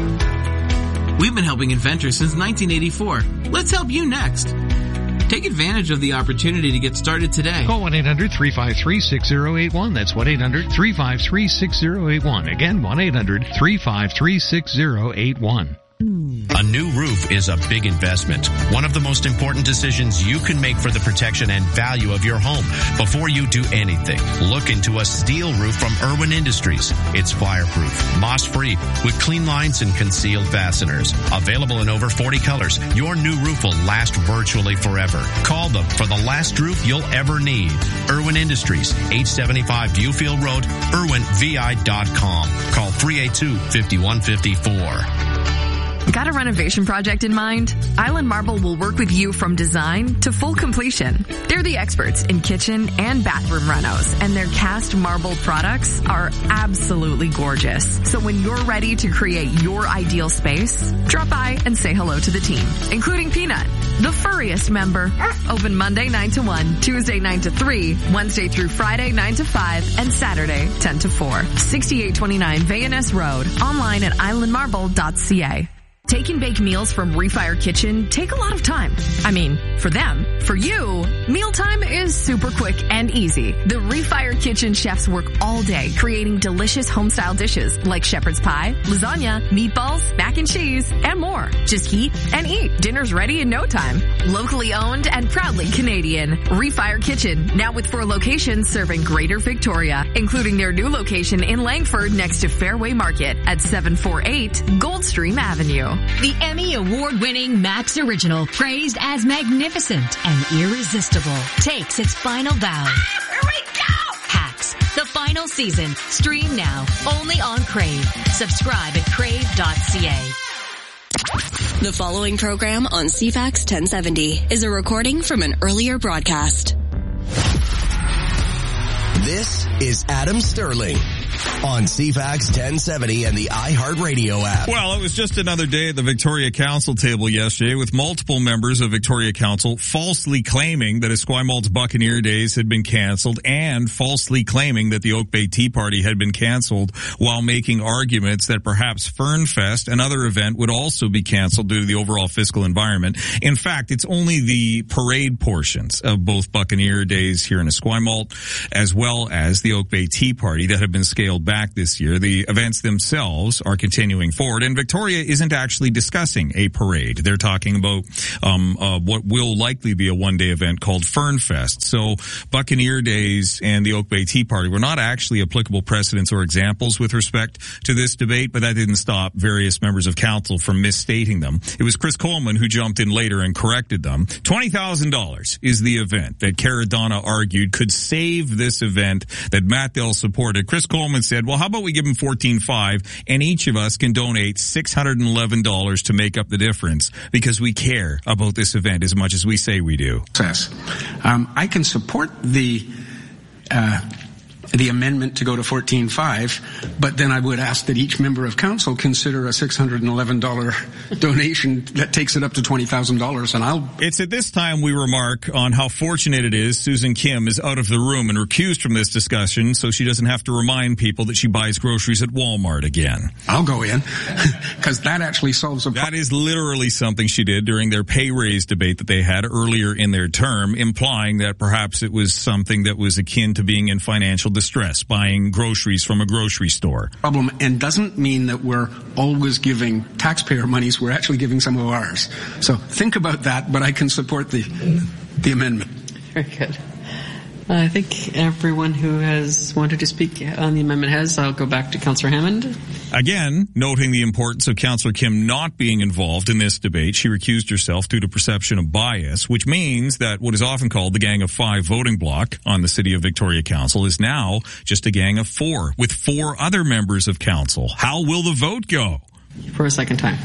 We've been helping inventors since nineteen eighty-four. Let's help you next. Take advantage of the opportunity to get started today. Call one eight hundred three five three six zero eight one. That's one eight hundred three five three six zero eight one. Again, one eight hundred three five three six zero eight one. A new roof is a big investment. One of the most important decisions you can make for the protection and value of your home. Before you do anything, look into a steel roof from Irwin Industries. It's fireproof, moss-free, with clean lines and concealed fasteners. Available in over forty colors, your new roof will last virtually forever. Call them for the last roof you'll ever need. Irwin Industries, eight seventy-five Viewfield Road, irwin v i dot com. Call three eight two, five one five four. Got a renovation project in mind? Island Marble will work with you from design to full completion. They're the experts in kitchen and bathroom renos, and their cast marble products are absolutely gorgeous. So when you're ready to create your ideal space, drop by and say hello to the team, including Peanut, the furriest member. Open Monday nine to one, Tuesday nine to three, Wednesday through Friday nine to five, and Saturday ten to four. sixty-eight twenty-nine Van Ness Road. Online at island marble dot c a. Take and bake meals from Refire Kitchen take a lot of time. I mean, for them. For you, mealtime is super quick and easy. The Refire Kitchen chefs work all day creating delicious home-style dishes like shepherd's pie, lasagna, meatballs, mac and cheese, and more. Just heat and eat. Dinner's ready in no time. Locally owned and proudly Canadian. Refire Kitchen, now with four locations serving Greater Victoria, including their new location in Langford next to Fairway Market at seven forty-eight Goldstream Avenue. The Emmy Award-winning Max Original, praised as magnificent and irresistible, takes its final bow. Ah, here we go! Hacks, the final season. Stream now, only on Crave. Subscribe at crave dot c a. The following program on C FAX ten seventy is a recording from an earlier broadcast. This is Adam Sterling. on C FAX ten seventy and the iHeartRadio app. Well, it was just another day at the Victoria Council table yesterday with multiple members of Victoria Council falsely claiming that Esquimalt Buccaneer Days had been canceled and falsely claiming that the Oak Bay Tea Party had been canceled, while making arguments that perhaps Fernfest, another event, would also be canceled due to the overall fiscal environment. In fact, it's only the parade portions of both Buccaneer Days here in Esquimalt as well as the Oak Bay Tea Party that have been scaled back this year. The events themselves are continuing forward, and Victoria isn't actually discussing a parade. They're talking about um uh, what will likely be a one-day event called Fernfest. So Buccaneer Days and the Oak Bay Tea Party were not actually applicable precedents or examples with respect to this debate, but that didn't stop various members of council from misstating them. It was Chris Coleman who jumped in later and corrected them. twenty thousand dollars is the event that Caradonna argued could save this event that Matt Dell supported. Chris Coleman said, well, how about we give him fourteen five and each of us can donate six hundred eleven dollars to make up the difference because we care about this event as much as we say we do. Um, I can support the uh, the amendment to go to fourteen five, but then I would ask that each member of council consider a six hundred eleven dollars donation that takes it up to twenty thousand dollars, and I'll... It's at this time we remark on how fortunate it is Susan Kim is out of the room and recused from this discussion so she doesn't have to remind people that she buys groceries at Walmart again. I'll go in, because that actually solves a problem. That is literally something she did during their pay raise debate that they had earlier in their term, implying that perhaps it was something that was akin to being in financial distress, buying groceries from a grocery store. Problem, and doesn't mean that we're always giving taxpayer monies. We're actually giving some of ours. So think about that, but I can support the the amendment. Very good. I think everyone who has wanted to speak on the amendment has. I'll go back to Councillor Hammond. Again, noting the importance of Councillor Kim not being involved in this debate, she recused herself due to perception of bias, which means that what is often called the Gang of Five voting bloc on the City of Victoria Council is now just a gang of four, with four other members of council. How will the vote go? For a second time.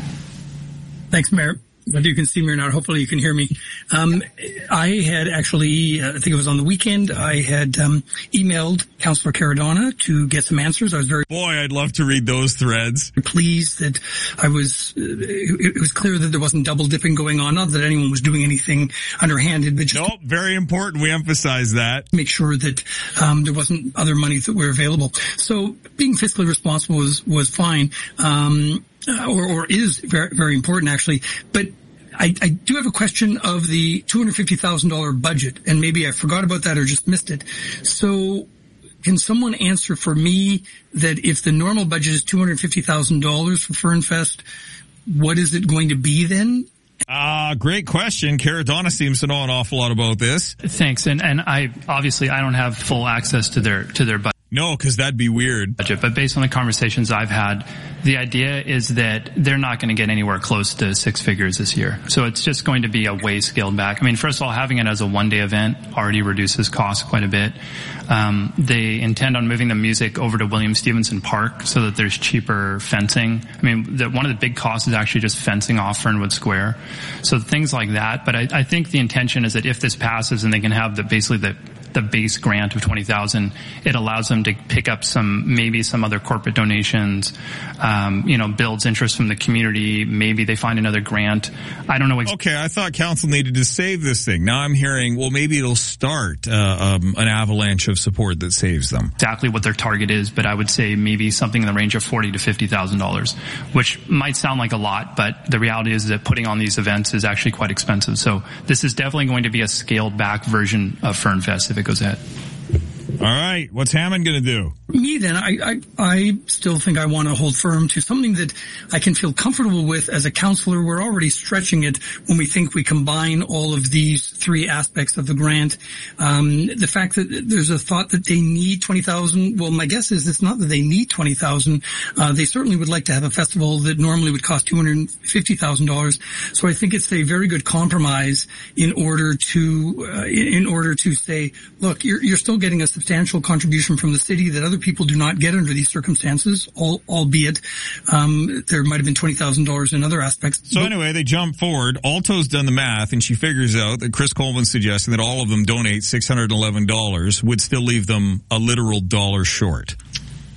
Thanks, Mayor. But you can see me or not. Hopefully you can hear me. Um, I had actually, uh, I think it was on the weekend, I had um, emailed Councillor Caradonna to get some answers. I was very... Boy, I'd love to read those threads. Pleased that I was, uh, it, it was clear that there wasn't double dipping going on. Not that anyone was doing anything underhanded, but just... Nope, very important. We emphasize that. Make sure that um, there wasn't other monies that were available. So being fiscally responsible was, was fine. Um, Uh, or, or is very, very important, actually. But I, I do have a question of the two hundred fifty thousand dollars budget, and maybe I forgot about that or just missed it. So can someone answer for me that if the normal budget is two hundred fifty thousand dollars for Fernfest, what is it going to be then? Uh, great question. Caradonna seems to know an awful lot about this. Thanks. And, and I, obviously I don't have full access to their, to their budget. No, because that'd be weird. But based on the conversations I've had, the idea is that they're not going to get anywhere close to six figures this year. So it's just going to be a way scaled back. I mean, first of all, having it as a one-day event already reduces costs quite a bit. Um, they intend on moving the music over to William Stevenson Park so that there's cheaper fencing. I mean, the, one of the big costs is actually just fencing off Fernwood Square. So things like that. But I, I think the intention is that if this passes and they can have the basically the the base grant of twenty thousand, it allows them to pick up some, maybe some other corporate donations, um, you know, builds interest from the community. Maybe they find another grant. I don't know. Ex- okay, I thought council needed to save this thing. Now I'm hearing, well, maybe it'll start uh, um, an avalanche of support that saves them. Exactly what their target is, but I would say maybe something in the range of forty to fifty thousand dollars, which might sound like a lot, but the reality is that putting on these events is actually quite expensive. So this is definitely going to be a scaled back version of Fernfest if it goes ahead. All right, what's Hammond going to do? Me then, I, I, I still think I want to hold firm to something that I can feel comfortable with as a councillor. We're already stretching it when we think we combine all of these three aspects of the grant. Um, the fact that there's a thought that they need twenty thousand, well, my guess is it's not that they need twenty thousand. Uh, they certainly would like to have a festival that normally would cost two hundred fifty thousand dollars. So I think it's a very good compromise in order to, uh, in order to say, look, you're, you're still getting a substantial contribution from the city that other people do not get under these circumstances, all, albeit um, there might have been twenty thousand dollars in other aspects. So but, anyway, they jump forward. Alto's done the math, and she figures out that Chris Coleman's suggesting that all of them donate six hundred eleven dollars would still leave them a literal dollar short.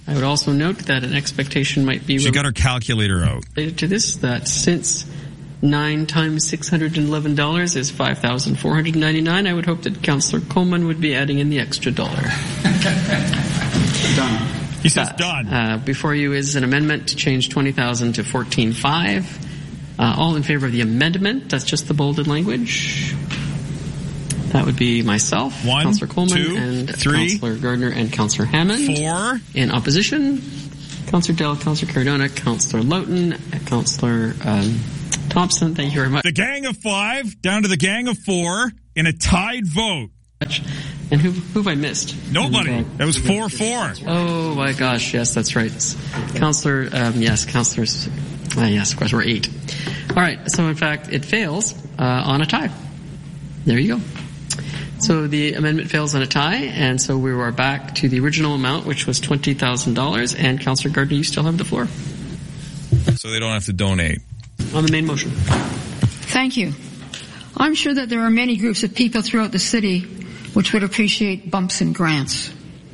I would also note that an expectation might be She got her calculator out. related to this, that since nine times six hundred eleven dollars is five thousand four hundred ninety-nine, I would hope that Councillor Coleman would be adding in the extra dollar. Done. He says But, done. Uh, before you is an amendment to change twenty thousand to fourteen five. Uh, all in favor of the amendment? That's just the bolded language. That would be myself, One, Councillor Coleman, two, and three, Councillor Gardner and Councillor Hammond. Four. In opposition, Councillor Dell, Councillor Cardona, Councillor Loughton, Councillor um, Thompson. Thank you very much. The gang of five down to the gang of four in a tied vote. And who who have I missed? Nobody. And, uh, that was four four. Oh my gosh, yes, that's right. Councillor, um, yes, Councillors, uh, yes, of course, we're eight. All right, so in fact, it fails uh, on a tie. There you go. So the amendment fails on a tie, and so we are back to the original amount, which was twenty thousand dollars, and Councillor Gardner, you still have the floor. So they don't have to donate. On the main motion. Thank you. I'm sure that there are many groups of people throughout the city which would appreciate bumps and grants.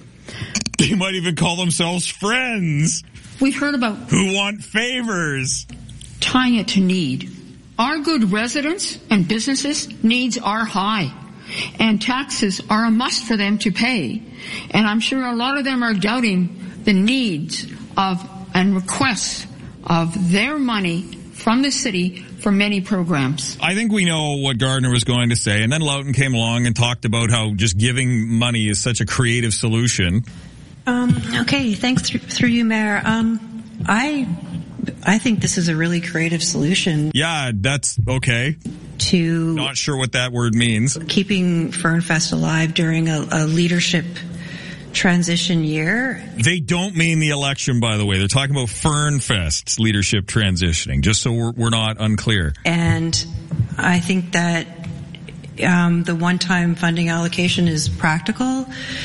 They might even call themselves friends. We've heard about who want favors. Tying it to need. Our good residents and businesses' needs are high, and taxes are a must for them to pay. And I'm sure a lot of them are doubting the needs of and requests of their money from the city for many programs. I think we know what Gardner was going to say, and then Loughton came along and talked about how just giving money is such a creative solution. Um, okay, thanks th- through you, Mayor. Um, I I think this is a really creative solution. Yeah, that's okay. To not sure what that word means. Keeping Fernfest alive during a, a leadership transition year. They don't mean the election, by the way. They're talking about Fernfest's leadership transitioning, just so we're, we're not unclear. And I think that um, the one-time funding allocation is practical.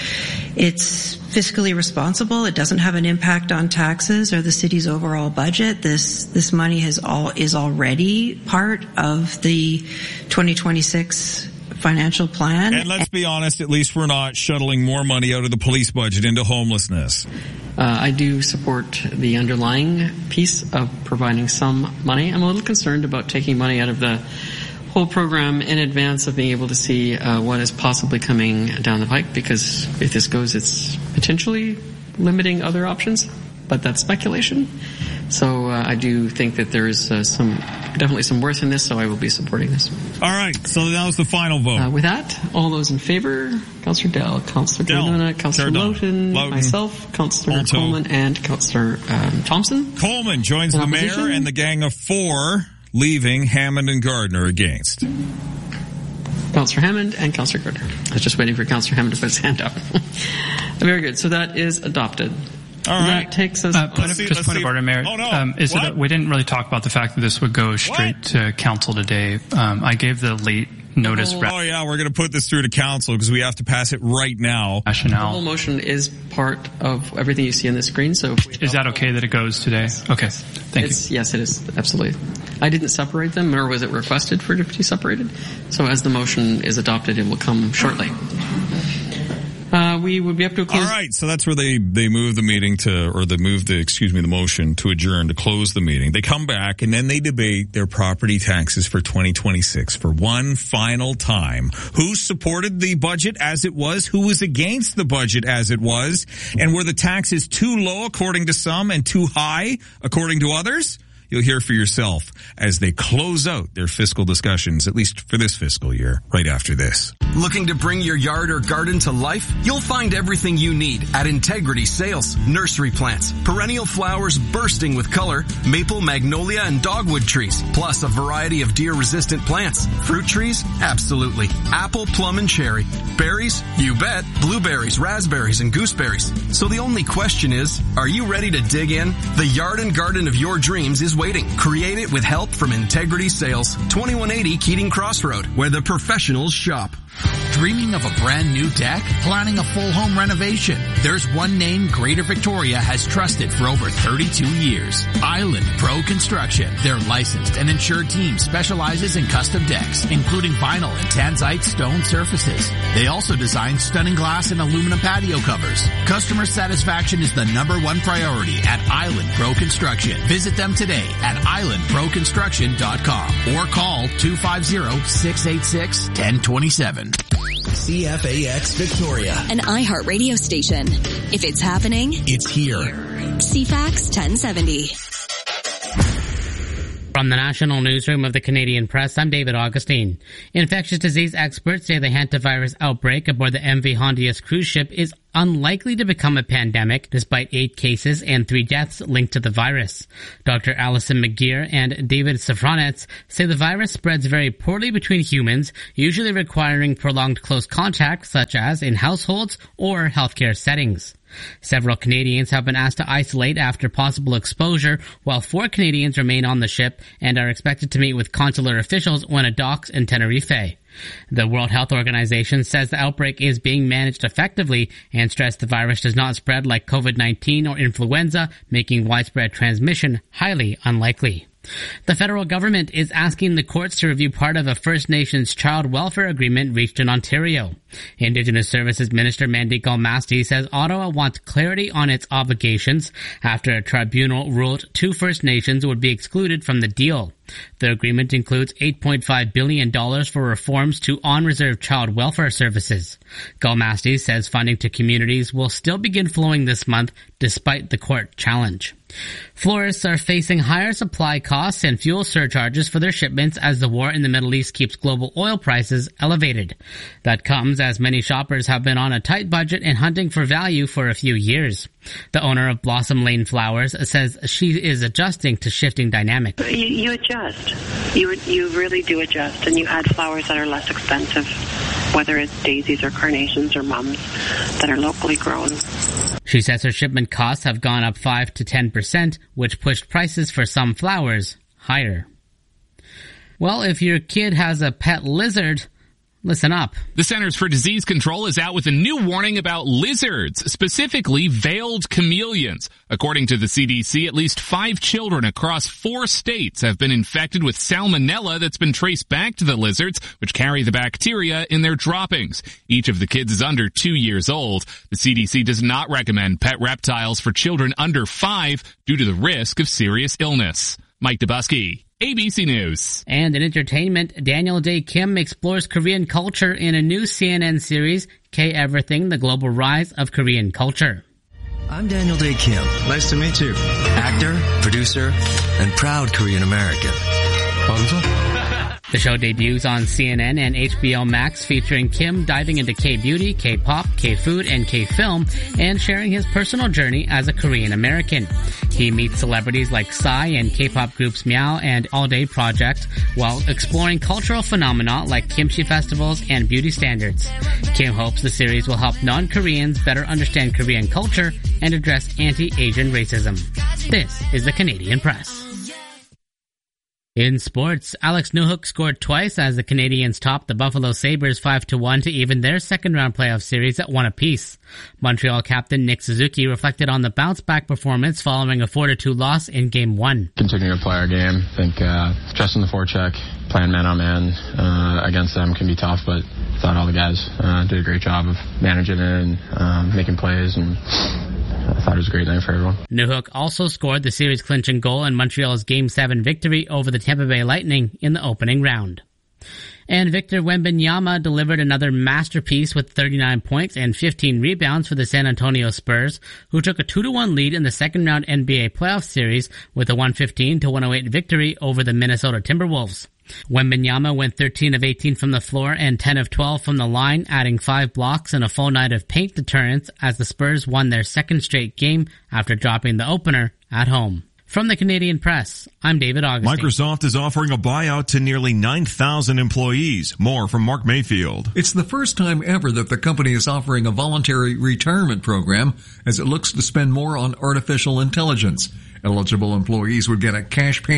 It's fiscally responsible. It doesn't have an impact on taxes or the city's overall budget. This this money has all is already part of the twenty twenty-six financial plan. And let's be honest, at least we're not shuttling more money out of the police budget into homelessness. Uh, I do support the underlying piece of providing some money. I'm a little concerned about taking money out of the whole program in advance of being able to see uh, what is possibly coming down the pike, because if this goes, it's potentially limiting other options, but that's speculation. So uh, I do think that there is uh, some, definitely some worth in this, so I will be supporting this. All right, so that was the final vote. Uh, with that, all those in favor, Councillor Dell, Councillor Cardona, Councillor Loughton, myself, Councillor Alto. Coleman, and Councillor um, Thompson. Coleman joins In the opposition? mayor and the gang of four, leaving Hammond and Gardner against. Councillor Hammond and Councillor Gardner. I was just waiting for Councillor Hammond to put his hand up. Very good. So that is adopted. All right. That takes us. Uh, point of, just point of order, Mayor. Oh, no. Um, is What? it, we didn't really talk about the fact that this would go straight to council today. Um, I gave the late notice. Oh, oh yeah, we're going to put this through to council because we have to pass it right now. The whole motion is part of everything you see on the screen. So is that okay that it goes today? Okay. Thank it's, you. Yes, it is. Absolutely. I didn't separate them, nor was it requested for it to be separated. So as the motion is adopted, it will come shortly. Uh, we would be up to a close. All right, so that's where they, they move the meeting to, or they move the, excuse me, the motion to adjourn, to close the meeting. They come back and then they debate their property taxes for twenty twenty-six for one final time. Who supported the budget as it was? Who was against the budget as it was? And were the taxes too low according to some and too high according to others? You'll hear for yourself as they close out their fiscal discussions, at least for this fiscal year, right after this. Looking to bring your yard or garden to life? You'll find everything you need at Integrity Sales. Nursery plants, perennial flowers bursting with color, maple, magnolia, and dogwood trees, plus a variety of deer-resistant plants. Fruit trees? Absolutely. Apple, plum, and cherry. Berries? You bet. Blueberries, raspberries, and gooseberries. So the only question is, are you ready to dig in? The yard and garden of your dreams is waiting. Create it with help from Integrity Sales, twenty-one eighty Keating Crossroad, where the professionals shop. Dreaming of a brand new deck? Planning a full home renovation? There's one name Greater Victoria has trusted for over thirty-two years. Island Pro Construction. Their licensed and insured team specializes in custom decks, including vinyl and tanzite stone surfaces. They also design stunning glass and aluminum patio covers. Customer satisfaction is the number one priority at Island Pro Construction. Visit them today at island pro construction dot com or call two five zero, six eight six, one zero two seven. C F A X Victoria. An iHeart radio station. If it's happening, it's here. C FAX ten seventy. From the National Newsroom of the Canadian Press, I'm David Augustine. Infectious disease experts say the hantavirus outbreak aboard the M V Hondias cruise ship is unlikely to become a pandemic, despite eight cases and three deaths linked to the virus. Doctor Alison McGeer and David Safranets say the virus spreads very poorly between humans, usually requiring prolonged close contact, such as in households or healthcare settings. Several Canadians have been asked to isolate after possible exposure, while four Canadians remain on the ship and are expected to meet with consular officials when it docks in Tenerife. The World Health Organization says the outbreak is being managed effectively and stressed the virus does not spread like COVID nineteen or influenza, making widespread transmission highly unlikely. The federal government is asking the courts to review part of a First Nations child welfare agreement reached in Ontario. Indigenous Services Minister Mandy Galmasti says Ottawa wants clarity on its obligations after a tribunal ruled two First Nations would be excluded from the deal. The agreement includes eight point five billion dollars for reforms to on-reserve child welfare services. Galmasti says funding to communities will still begin flowing this month despite the court challenge. Florists are facing higher supply costs and fuel surcharges for their shipments as the war in the Middle East keeps global oil prices elevated. That comes as many shoppers have been on a tight budget and hunting for value for a few years. The owner of Blossom Lane Flowers says she is adjusting to shifting dynamics. You, you adjust. You you really do adjust, and you add flowers that are less expensive, whether it's daisies or carnations or mums that are locally grown. She says her shipment costs have gone up five to ten percent, which pushed prices for some flowers higher. Well, if your kid has a pet lizard, listen up. The Centers for Disease Control is out with a new warning about lizards, specifically veiled chameleons. According to the C D C, at least five children across four states have been infected with salmonella that's been traced back to the lizards, which carry the bacteria in their droppings. Each of the kids is under two years old. The C D C does not recommend pet reptiles for children under five due to the risk of serious illness. Mike Dubusky, A B C News. And in entertainment, Daniel Dae Kim explores Korean culture in a new C N N series, K-Everything, The Global Rise of Korean Culture. I'm Daniel Dae Kim. Nice to meet you. Actor, producer, and proud Korean American. The show debuts on C N N and H B O Max, featuring Kim diving into K-beauty, K-pop, K-food, and K-film, and sharing his personal journey as a Korean American. He meets celebrities like Psy and K-pop groups Meow and All Day Project, while exploring cultural phenomena like kimchi festivals and beauty standards. Kim hopes the series will help non-Koreans better understand Korean culture and address anti-Asian racism. This is the Canadian Press. In sports, Alex Newhook scored twice as the Canadians topped the Buffalo Sabres five to one to even their second-round playoff series at one apiece. Montreal captain Nick Suzuki reflected on the bounce-back performance following a four to two loss in Game one. Continuing to play our game. I think uh, trusting the forecheck, playing man-on-man uh, against them can be tough, but I thought all the guys uh, did a great job of managing it and uh, making plays, and I thought it was a great night for everyone. Newhook also scored the series-clinching goal in Montreal's Game seven victory over the Tampa Bay Lightning in the opening round. And Victor Wembanyama delivered another masterpiece with thirty-nine points and fifteen rebounds for the San Antonio Spurs, who took a two to one lead in the second-round N B A playoff series with a one fifteen to one oh eight victory over the Minnesota Timberwolves. Wembanyama went thirteen of eighteen from the floor and ten of twelve from the line, adding five blocks and a full night of paint deterrence as the Spurs won their second straight game after dropping the opener at home. From the Canadian Press, I'm David Augustine. Microsoft is offering a buyout to nearly nine thousand employees. More from Mark Mayfield. It's the first time ever that the company is offering a voluntary retirement program as it looks to spend more on artificial intelligence. Eligible employees would get a cash payment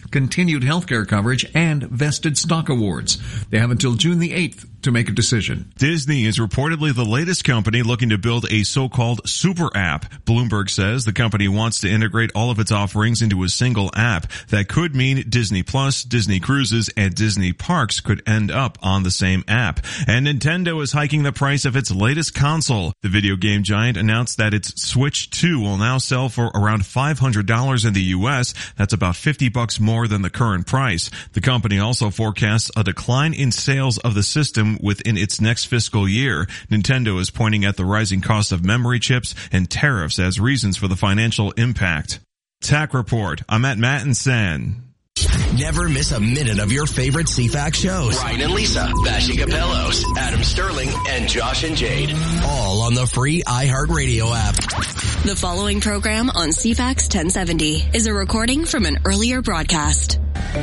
continued healthcare coverage, and vested stock awards. They have until June the eighth to make a decision. Disney is reportedly the latest company looking to build a so-called super app. Bloomberg says the company wants to integrate all of its offerings into a single app. That could mean Disney Plus, Disney Cruises, and Disney Parks could end up on the same app. And Nintendo is hiking the price of its latest console. The video game giant announced that its Switch two will now sell for around five hundred dollars in the U S. That's about fifty bucks more than the current price. The company also forecasts a decline in sales of the system within its next fiscal year. Nintendo is pointing at the rising cost of memory chips and tariffs as reasons for the financial impact. Tack Report. I'm at Matt and Sen. Never miss a minute of your favorite C FAX shows. Ryan and Lisa, Bashing Capellos, Adam Sterling, and Josh and Jade. All on the free iHeartRadio app. The following program on C FAX ten seventy is a recording from an earlier broadcast.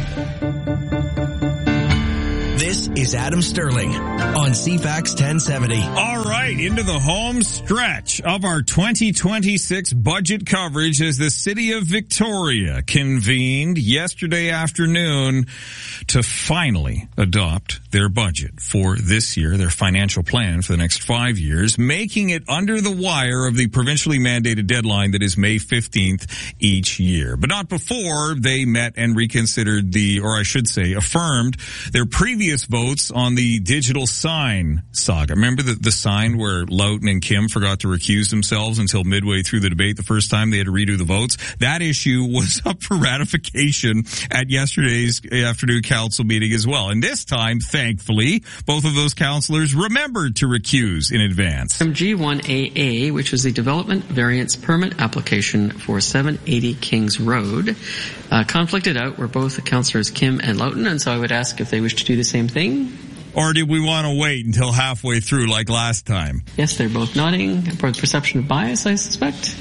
This is Adam Sterling on C FAX ten seventy. All right, into the home stretch of our twenty twenty-six budget coverage as the city of Victoria convened yesterday afternoon to finally adopt their budget for this year, their financial plan for the next five years, making it under the wire of the provincially mandated deadline that is May fifteenth each year. But not before they met and reconsidered the, or I should say, affirmed their previous votes on the digital sign saga. Remember the, the sign where Loughton and Kim forgot to recuse themselves until midway through the debate the first time they had to redo the votes? That issue was up for ratification at yesterday's afternoon council meeting as well. And this time, thankfully, both of those councillors remembered to recuse in advance. From G one A A, which was the development variance permit application for seven eighty Kings Road, uh, conflicted out were both councillors Kim and Loughton, and so I would ask if they wish to do the same thing. Or did we want to wait until halfway through like last time? Yes, they're both nodding for the perception of bias, I suspect.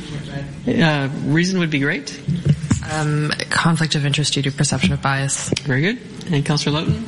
Uh, reason would be great. Um, conflict of interest due to perception of bias. Very good. And Councillor Loughton?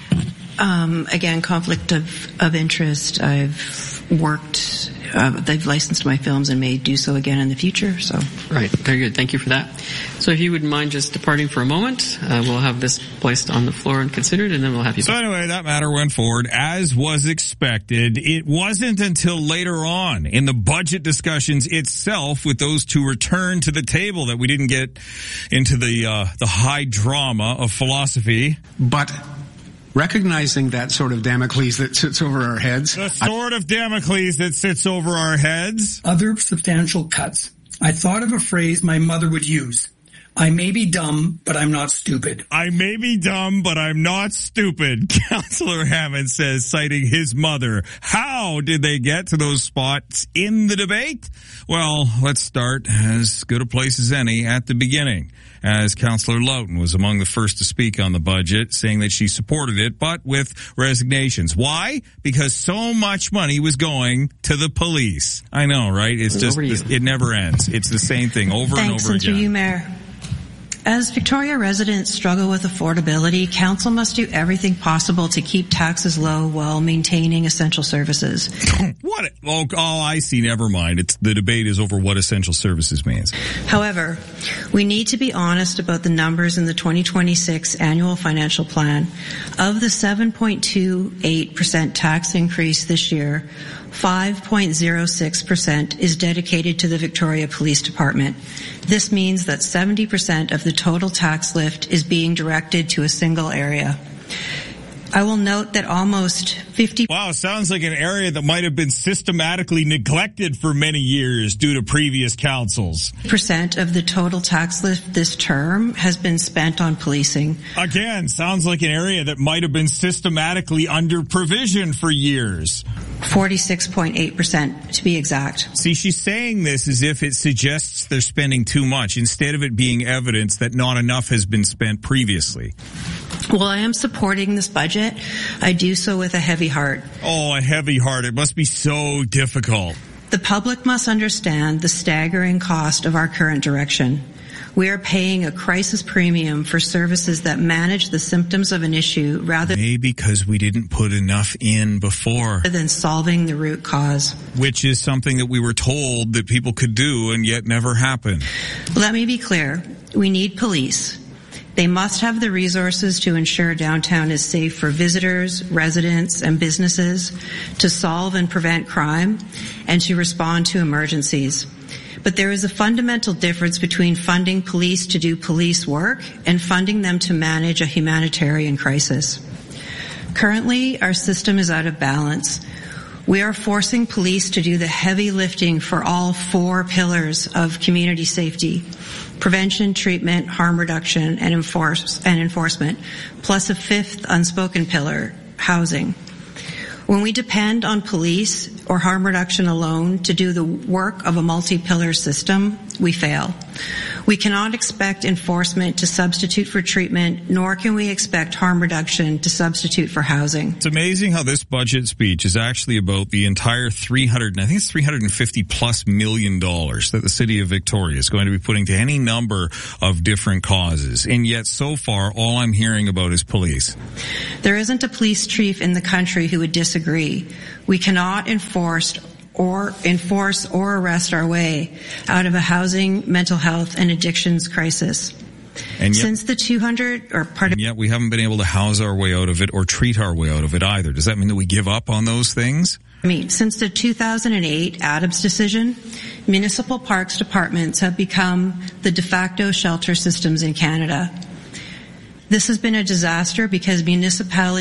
Um, again, conflict of, of interest. I've worked, uh, they've licensed my films and may do so again in the future, so. Right. Very good. Thank you for that. So if you wouldn't mind just departing for a moment, uh, we'll have this placed on the floor and considered, and then we'll have you So back. Anyway, that matter went forward as was expected. It wasn't until later on in the budget discussions itself with those two returned to the table that we didn't get into the, uh, the high drama of philosophy. But recognizing that sort of Damocles that sits over our heads. The sword I- of Damocles that sits over our heads. Other substantial cuts. I thought of a phrase my mother would use. I may be dumb, but I'm not stupid. I may be dumb, but I'm not stupid, Councillor Hammond says, citing his mother. How did they get to those spots in the debate? Well, let's start as good a place as any at the beginning, as Councillor Loughton was among the first to speak on the budget, saying that she supported it, but with resignations. Why? Because so much money was going to the police. I know, right? It's just, it never ends. It's the same thing over Thanks, and over and again. through you, Mayor. As Victoria residents struggle with affordability, Council must do everything possible to keep taxes low while maintaining essential services. What? Oh, oh, I see. Never mind. It's the debate is over what essential services means. However, we need to be honest about the numbers in the twenty twenty-six annual financial plan. Of the seven point two eight percent tax increase this year, five point zero six percent is dedicated to the Victoria Police Department. This means that seventy percent of the total tax lift is being directed to a single area. I will note that almost fifty... Wow, sounds like an area that might have been systematically neglected for many years due to previous councils. percent of the total tax lift this term has been spent on policing. Again, sounds like an area that might have been systematically under provision for years. forty-six point eight percent to be exact. See, she's saying this as if it suggests they're spending too much, instead of it being evidence that not enough has been spent previously. While I am supporting this budget, I do so with a heavy heart. Oh, a heavy heart. It must be so difficult. The public must understand the staggering cost of our current direction. We are paying a crisis premium for services that manage the symptoms of an issue rather Maybe because we didn't put enough in before. than solving the root cause. Which is something that we were told that people could do and yet never happened. Let me be clear. We need police. They must have the resources to ensure downtown is safe for visitors, residents, and businesses, to solve and prevent crime, and to respond to emergencies. But there is a fundamental difference between funding police to do police work and funding them to manage a humanitarian crisis. Currently, our system is out of balance. We are forcing police to do the heavy lifting for all four pillars of community safety: prevention, treatment, harm reduction, and enforce and enforcement, plus a fifth unspoken pillar, housing. When we depend on police or harm reduction alone to do the work of a multi-pillar system, we fail. We cannot expect enforcement to substitute for treatment, nor can we expect harm reduction to substitute for housing. It's amazing how this budget speech is actually about the entire three hundred, I think it's three hundred fifty plus million dollars that the city of Victoria is going to be putting to any number of different causes. And yet so far, all I'm hearing about is police. There isn't a police chief in the country who would disagree. We cannot enforce or enforce or arrest our way out of a housing, mental health, and addictions crisis. And yet, Since the two hundred or part and yet we haven't been able to house our way out of it or treat our way out of it either. Does that mean that we give up on those things? I mean, since the two thousand eight Adams decision, municipal parks departments have become the de facto shelter systems in Canada. This has been a disaster because municipalities